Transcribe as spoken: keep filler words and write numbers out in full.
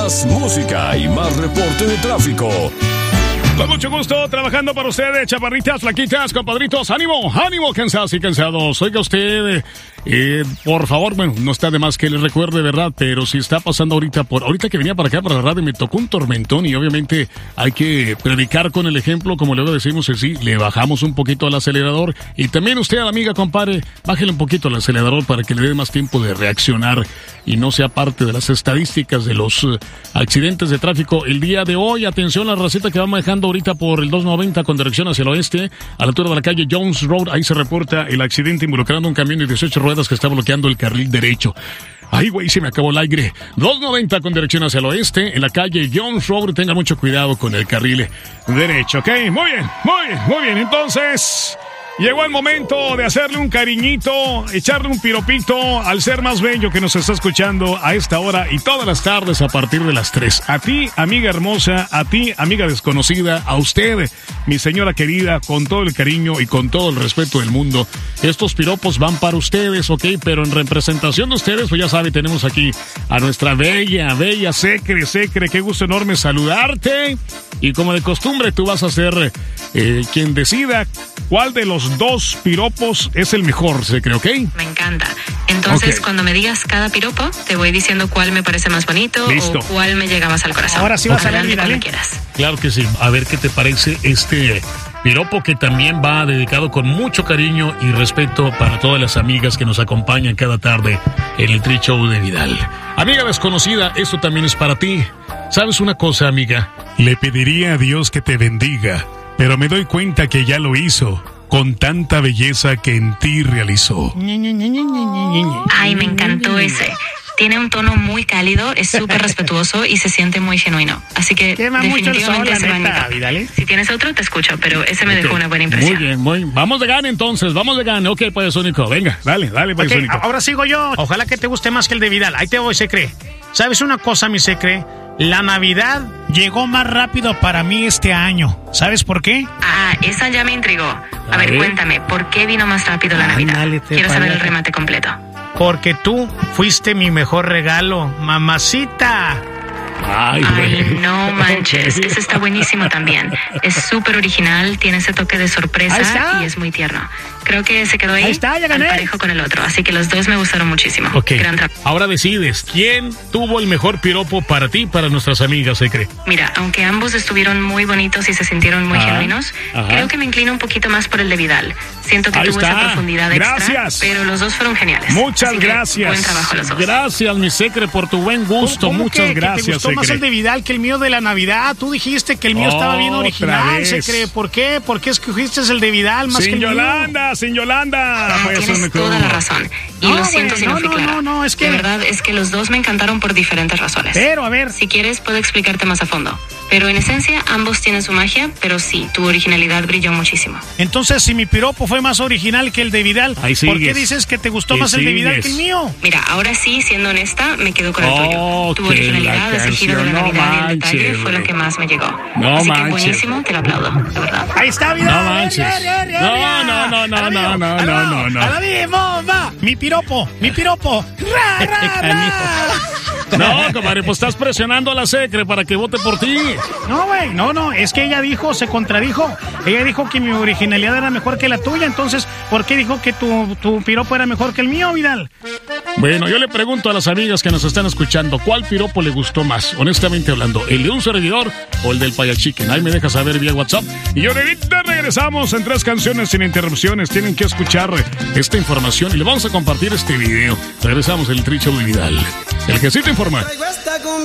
más música y más reporte de tráfico. Con mucho gusto, trabajando para ustedes, chaparritas, flaquitas, compadritos. ¡Ánimo, ánimo, cansados y cansados! Oiga usted, eh, por favor, bueno, no está de más que les recuerde, ¿verdad? Pero si está pasando ahorita, por ahorita que venía para acá, para la radio, me tocó un tormentón y obviamente hay que predicar con el ejemplo, como luego decimos así, le bajamos un poquito al acelerador. Y también usted, amiga, compadre, bájele un poquito al acelerador para que le dé más tiempo de reaccionar y no sea parte de las estadísticas de los uh, accidentes de tráfico. El día de hoy, atención, la raceta que va manejando ahorita por el doscientos noventa con dirección hacia el oeste, a la altura de la calle Jones Road, ahí se reporta el accidente involucrando un camión de dieciocho ruedas que está bloqueando el carril derecho. Ay, güey, se me acabó el aire. doscientos noventa con dirección hacia el oeste, en la calle Jones Road, tenga mucho cuidado con el carril derecho, ¿ok? Muy bien, muy bien, muy bien, entonces... Llegó el momento de hacerle un cariñito, echarle un piropito al ser más bello que nos está escuchando a esta hora y todas las tardes a partir de las tres. A ti, amiga hermosa, a ti, amiga desconocida, a usted, mi señora querida, con todo el cariño y con todo el respeto del mundo. Estos piropos van para ustedes, ¿ok? Pero en representación de ustedes, pues ya sabe, tenemos aquí a nuestra bella, bella Secre, Secre, qué gusto enorme saludarte. Y como de costumbre, tú vas a ser eh, quien decida cuál de los dos piropos es el mejor, Secre, ¿ok? Me encanta. Entonces, okay, cuando me digas cada piropo, te voy diciendo cuál me parece más bonito. Listo. O cuál me llega más al corazón. Ahora sí vas a ver, cuando quieras. Claro que sí. A ver qué te parece este piropo que también va dedicado con mucho cariño y respeto para todas las amigas que nos acompañan cada tarde en el Tri Show de Vidal. Amiga desconocida, esto también es para ti. ¿Sabes una cosa, amiga? Le pediría a Dios que te bendiga, pero me doy cuenta que ya lo hizo, con tanta belleza que en ti realizó. Ay, me encantó ese. Tiene un tono muy cálido, es súper respetuoso y se siente muy genuino. Así que quema definitivamente mucho se va en mi top. ¿eh? Si tienes otro, te escucho, pero ese me okay. dejó una buena impresión. Muy bien, muy bien. Vamos de gane entonces, vamos de gane. Ok, pues, Sónico, venga, dale, dale, pues, okay, Sónico. Ahora sigo yo. Ojalá que te guste más que el de Vidal. Ahí te voy, Secre. ¿Sabes una cosa, mi Secre? La Navidad llegó más rápido para mí este año. ¿Sabes por qué? Ah, esa ya me intrigó. A, a ver, ver, cuéntame, ¿por qué vino más rápido la Navidad? Dale, Quiero saber el remate completo. Porque tú fuiste mi mejor regalo, mamacita. Ay, Ay, no manches, ese está buenísimo también. Es súper original, tiene ese toque de sorpresa y es muy tierno. Creo que se quedó ahí, ahí está, ya gané. Al parejo con el otro, así que los dos me gustaron muchísimo. Ok, ahora decides, ¿quién tuvo el mejor piropo para ti y para nuestras amigas, Secre? Mira, aunque ambos estuvieron muy bonitos y se sintieron muy ajá, genuinos, ajá. creo que me inclino un poquito más por el de Vidal. Siento que ahí tuvo está. esa profundidad gracias. extra, pero los dos fueron geniales. Muchas así gracias. Buen trabajo los dos. Gracias, mi Secre, por tu buen gusto. ¿Cómo Muchas que, gracias, que te gustó Secre. más el de Vidal que el mío de la Navidad? Tú dijiste que el mío oh, estaba bien original, Secre. ¿Por qué? ¿Por qué escogiste el de Vidal más sin que el Yolanda, mío? Sin Yolanda, Ah, tienes toda la razón. Y no, lo siento wey, si no, no fui no, clara. No, no, es que... De verdad, es que los dos me encantaron por diferentes razones. Pero, a ver... Si quieres, puedo explicarte más a fondo. Pero en esencia, ambos tienen su magia, pero sí, tu originalidad brilló muchísimo. Entonces, si mi piropo fue más original que el de Vidal, ¿por qué dices que te gustó ¿Qué más sigues? el de Vidal que el mío? Mira, ahora sí, siendo honesta, me quedo con el oh, tuyo. Tu originalidad, ese giro de la Navidad no y el detalle fue lo que más me llegó. No Así manches. que buenísimo, te lo aplaudo, de verdad. Ahí está, Vidal. No manches. No, no, no, no, no, no, no, no, no. A la misma, va. Mi piropo, mi piropo. Ra, ra, ra. No, compadre, pues estás presionando a la Secre para que vote por ti. No, güey, no, no, es que ella dijo, se contradijo. Ella dijo que mi originalidad era mejor que la tuya, entonces, ¿por qué dijo que tu, tu piropo era mejor que el mío, Vidal? Bueno, yo le pregunto a las amigas que nos están escuchando, ¿cuál piropo le gustó más? Honestamente hablando, ¿el de un servidor o el del Payachicken? Ahí me deja saber vía WhatsApp. Y ahorita regresamos en tres canciones sin interrupciones. Tienen que escuchar esta información y le vamos a compartir este video. Regresamos en el Tri Show de Vidal. El que sí te informa.